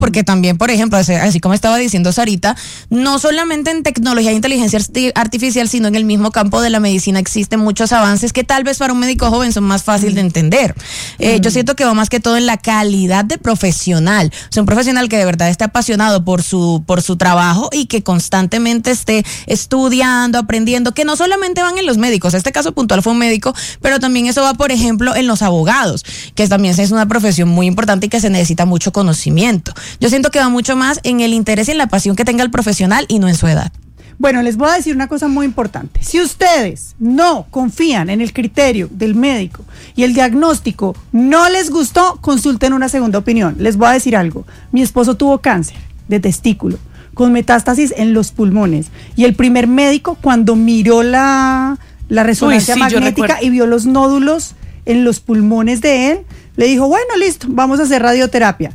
porque también, por ejemplo, así como estaba diciendo Sarita, no solamente en tecnología e inteligencia artificial, sino en el mismo campo de la medicina existen muchos avances que tal vez para un médico joven son más fácil de entender. Yo siento que va más que todo en la calidad de profesional. O sea, un profesional que de verdad esté apasionado por su trabajo y que constantemente esté estudiando, aprendiendo, que no solamente van en los médicos, este caso puntual fue un médico, pero también eso va, por ejemplo, en los abogados, que también es una profesión muy importante y que se necesita mucho conocimiento. Yo siento que va mucho más en el interés y en la pasión que tenga el profesional y no en su edad. Bueno, les voy a decir una cosa muy importante. Si ustedes no confían en el criterio del médico y el diagnóstico no les gustó, consulten una segunda opinión. Les voy a decir algo. Mi esposo tuvo cáncer de testículo con metástasis en los pulmones y el primer médico, cuando miró la resonancia magnética y vio los nódulos en los pulmones de él, le dijo, bueno, listo, vamos a hacer radioterapia.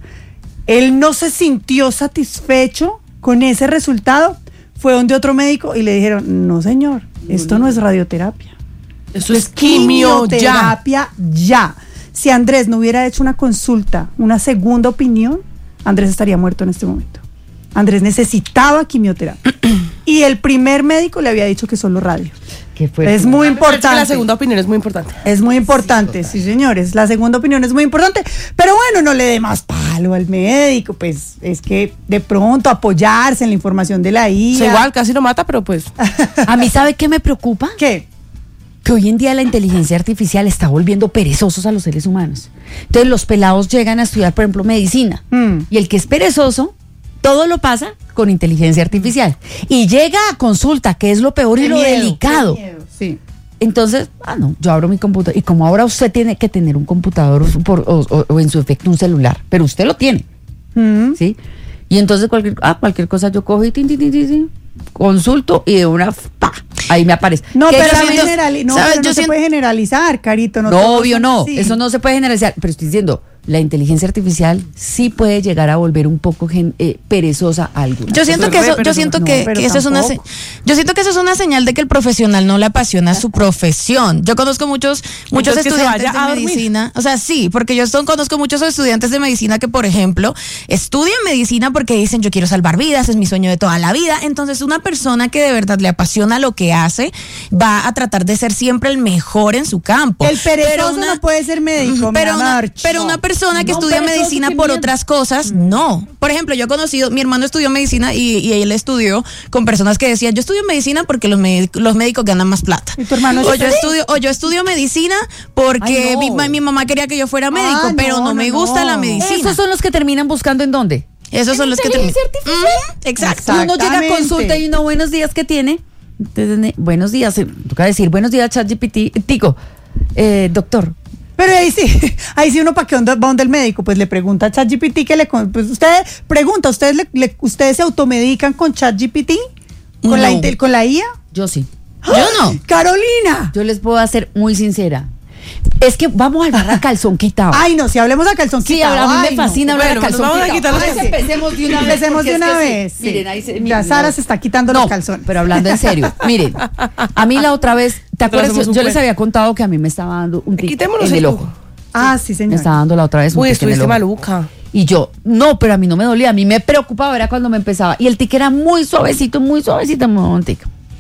Él no se sintió satisfecho con ese resultado. Fue donde otro médico y le dijeron, no señor, esto no es radioterapia. Eso es quimioterapia ya. Si Andrés no hubiera hecho una consulta, una segunda opinión, Andrés estaría muerto en este momento. Andrés necesitaba quimioterapia. Y el primer médico le había dicho que solo radio. Es muy importante. La segunda opinión es muy importante. Es muy importante, sí, señores. La segunda opinión es muy importante. Pero bueno, no le dé más palo al médico. Pues es que de pronto apoyarse en la información de la IA. O sea, igual casi lo mata, pero pues. A mí, ¿sabe qué me preocupa? ¿Qué? Que hoy en día la inteligencia artificial está volviendo perezosos a los seres humanos. Entonces los pelados llegan a estudiar, por ejemplo, medicina. Y el que es perezoso, todo lo pasa con inteligencia artificial. Y llega a consulta, que es lo peor y lo delicado. Sí. Entonces, no, yo abro mi computador. Y como ahora usted tiene que tener un computador o en su efecto un celular, pero usted lo tiene. ¿Sí? Y entonces cualquier cosa yo cojo y consulto y de una ahí me aparece. No, pero no se puede generalizar, Carito. No, obvio no, eso no se puede generalizar. Pero estoy diciendo, la inteligencia artificial sí puede llegar a volver un poco perezosa a alguna. Yo siento que eso es una señal de que el profesional no le apasiona su profesión. Yo conozco muchos estudiantes de medicina, o sea, sí, porque conozco muchos estudiantes de medicina que, por ejemplo, estudian medicina porque dicen, yo quiero salvar vidas, es mi sueño de toda la vida. Entonces, una persona que de verdad le apasiona lo que hace, va a tratar de ser siempre el mejor en su campo. El perezoso no puede ser médico, pero una persona que estudia medicina por otras cosas, no. Por ejemplo, yo he conocido, mi hermano estudió medicina y él estudió con personas que decían, yo estudio medicina porque los médicos ganan más plata. ¿Y tu hermano yo estudio medicina porque mi mamá quería que yo fuera médico, pero no me gusta la medicina. ¿Esos son los que terminan buscando en dónde? Esos son los que terminan. Exacto. Uno llega a consulta y buenos días, ¿qué tiene? Entonces, buenos días, toca decir, buenos días, ChatGPT, doctor. Pero ahí sí uno para qué va donde el médico, pues le pregunta a ChatGPT pues ¿ustedes se automedican con ChatGPT? ¿Con la IA? Yo sí. Yo no. Carolina. Yo les puedo ser muy sincera. Es que vamos a hablar a calzón quitado. Ay, no, si hablemos a calzón quitado. Sí, a mí me fascina hablar a calzón vamos quitado. Empecemos de una vez. Empecemos de una vez. Sí. Miren, ahí ya Sara se está quitando los calzones. Pero hablando en serio, miren, a mí la otra vez, ¿te acuerdas? Yo les había contado que a mí me estaba dando un tic en el ojo. Ah, sí, señor. Me estaba dando la otra vez un tic en el ojo. Maluca. Y yo, no, pero a mí no me dolía, a mí me preocupaba, era cuando me empezaba. Y el tic era muy suavecito, un tic.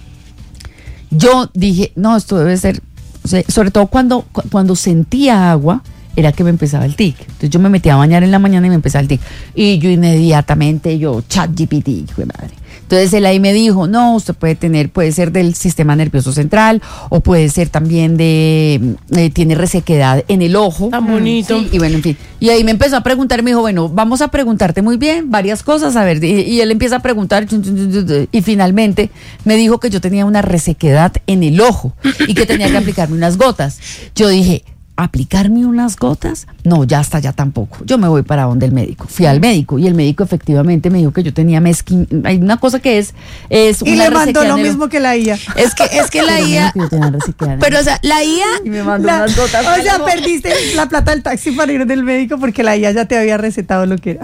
Yo dije, no, esto debe ser, o sea, sobre todo cuando sentía agua, era que me empezaba el tic. Entonces yo me metía a bañar en la mañana y me empezaba el tic. Y yo inmediatamente, ChatGPT, hijo de madre. Entonces él ahí me dijo, no, usted puede ser del sistema nervioso central, o puede ser también tiene resequedad en el ojo. Tan bonito. Sí, y bueno, en fin. Y ahí me empezó a preguntar, me dijo, bueno, vamos a preguntarte muy bien, varias cosas, a ver, y él empieza a preguntar, y finalmente me dijo que yo tenía una resequedad en el ojo, y que tenía que aplicarme unas gotas. Yo dije, ¿aplicarme unas gotas? No, ya tampoco. Yo me voy para donde el médico. Fui al médico y el médico efectivamente me dijo que yo tenía hay una cosa que es y una le mandó lo mismo que la IA. Es que la IA. Pero o sea, la IA y me mandó unas gotas. O sea, perdiste la plata del taxi para ir del médico porque la IA ya te había recetado lo que era.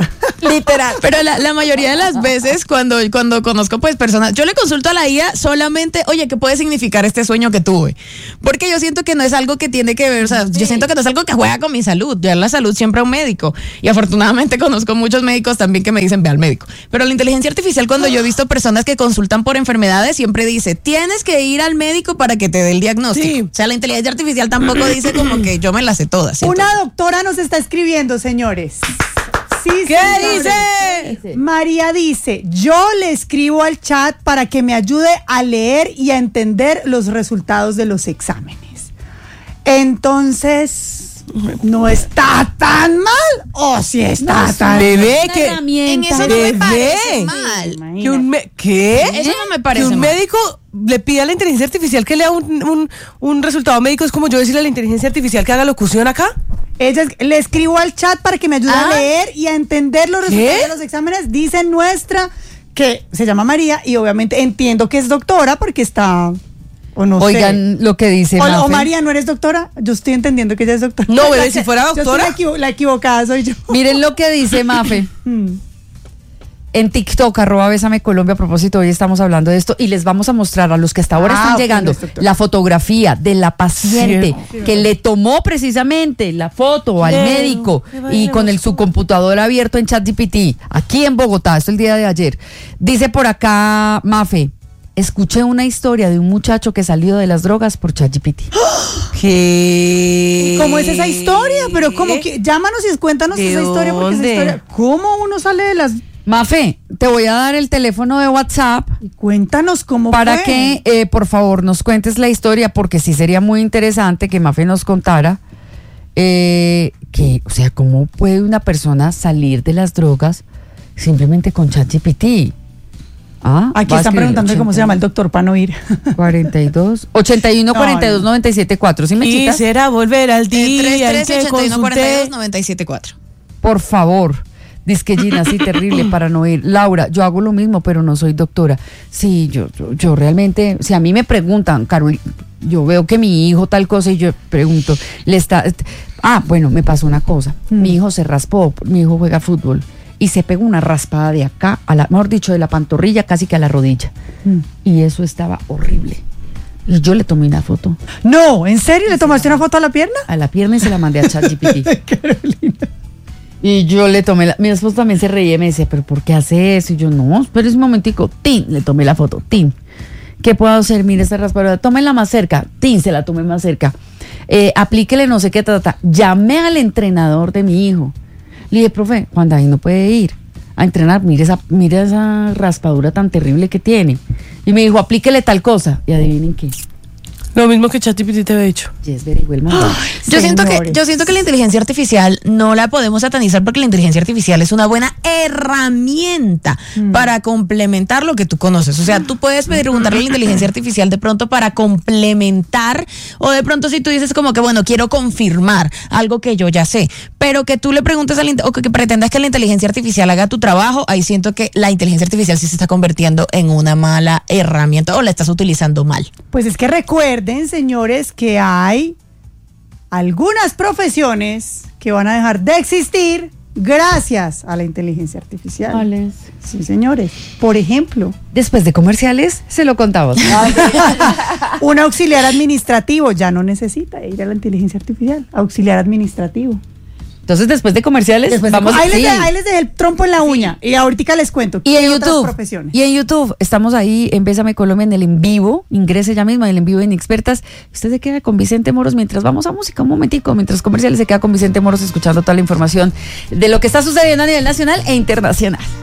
Literal. Pero la mayoría de las veces cuando conozco pues personas, yo le consulto a la IA solamente, oye, ¿qué puede significar este sueño que tuve? Porque yo siento que no es algo que tiene que ver, o sea, yo siento que no es algo que juega con mi salud. Yo en la salud siempre a un médico. Y afortunadamente conozco muchos médicos también que me dicen, ve al médico. Pero la inteligencia artificial, cuando yo he visto personas que consultan por enfermedades, siempre dice, tienes que ir al médico para que te dé el diagnóstico. Sí. O sea, la inteligencia artificial tampoco dice como que yo me las sé todas. ¿cierto? Una doctora nos está escribiendo, señores. Sí, ¿Qué señores. dice? María dice, yo le escribo al chat para que me ayude a leer y a entender los resultados de los exámenes. Entonces, ¿no está tan mal? ¿O sí está tan mal? Bebé, Una que herramienta. En eso no me Bebé. parece mal. que ¿qué? Eso no me parece Que un mal. médico le pida a la inteligencia artificial que lea un resultado médico. Es como yo decirle a la inteligencia artificial que haga locución acá. Le escribo al chat para que me ayude a leer y a entender los resultados ¿Qué? de los exámenes. Dice nuestra, que se llama María, y obviamente entiendo que es doctora porque está, o no Oigan sé. lo que dice O Mafe. María, ¿no eres doctora? Yo estoy entendiendo que ella es doctora. No, bebé, si fuera Yo soy doctora. la equivocada soy yo. Miren lo que dice Mafe. En TikTok, @Bésame Colombia, a propósito, hoy estamos hablando de esto y les vamos a mostrar a los que hasta ahora están ok, llegando los doctores. la fotografía de la paciente que le tomó precisamente la foto al Leo, médico qué y con vaya, su computador abierto en ChatGPT, aquí en Bogotá, esto el día de ayer. Dice por acá Mafe, escuché una historia de un muchacho que salió de las drogas por ChatGPT. ¿Qué? ¿Cómo es esa historia? Pero como que llámanos y cuéntanos ¿De esa historia porque esa dónde? historia. ¿Cómo uno sale de las? Mafe, te voy a dar el teléfono de WhatsApp Y cuéntanos cómo para fue. que, por favor, nos cuentes la historia, porque sí sería muy interesante que Mafe nos contara o sea, cómo puede una persona salir de las drogas simplemente con ChatGPT. Ah, Aquí va a están escribir preguntando cómo se llama el doctor para no ir. 42 81 42 97 4. ¿Sí me quitas? Quisiera volver al día en 33 que 81 42 consulté. 97 4. Por favor. Dice que Gina, sí, terrible para no ir. Laura, yo hago lo mismo, pero no soy doctora. Sí, yo realmente, si a mí me preguntan, Carol, yo veo que mi hijo tal cosa y yo pregunto, bueno, me pasó una cosa. Mi hijo se raspó, mi hijo juega fútbol y se pegó una raspada de acá, mejor dicho, de la pantorrilla casi que a la rodilla. Y eso estaba horrible. Y yo le tomé una foto No, ¿en serio? ¿Le tomaste una foto a la pierna? a la pierna y se la mandé a ChatGPT. Carolina. Y yo le tomé mi esposo también se reía y me decía, ¿pero por qué hace eso? Y yo, no, espera un momentico, ¡tin! Le tomé la foto, ¡tin! ¿Qué puedo hacer? Mire esta raspadura, tómela más cerca, ¡tin! Se la tomé más cerca. Aplíquele no sé qué, trata. Llamé al entrenador de mi hijo. Le dije, profe, Juan David no puede ir a entrenar, mire esa raspadura tan terrible que tiene. Y me dijo, aplíquele tal cosa. Y adivinen qué. Lo mismo que ChatGPT te había dicho. Yes, very well, mamá. Yo siento Señores. que la inteligencia artificial no la podemos satanizar porque la inteligencia artificial es una buena herramienta para complementar lo que tú conoces. O sea, tú puedes preguntarle a la inteligencia artificial de pronto para complementar o de pronto si tú dices como que bueno, quiero confirmar algo que yo ya sé, pero que tú le preguntes o que pretendas que la inteligencia artificial haga tu trabajo, ahí siento que la inteligencia artificial sí se está convirtiendo en una mala herramienta o la estás utilizando mal. Pues es que recuerden, señores, que hay algunas profesiones que van a dejar de existir gracias a la inteligencia artificial. ¿Cuáles? Sí, señores. Por ejemplo, Después de comerciales, se lo contamos. un auxiliar administrativo ya no necesita ir a la inteligencia artificial. Auxiliar administrativo. Entonces, después de comerciales, vamos ahí, sí. ahí les dejé el trompo en la uña. Y ahorita les cuento. Y en ¿qué otras YouTube, profesiones? y en YouTube, estamos ahí en Bésame Colombia en el en vivo, ingrese ya mismo en el en vivo en Inexpertas. Usted se queda con Vicente Moros mientras vamos a música, un momentico, mientras comerciales se queda con Vicente Moros escuchando toda la información de lo que está sucediendo a nivel nacional e internacional.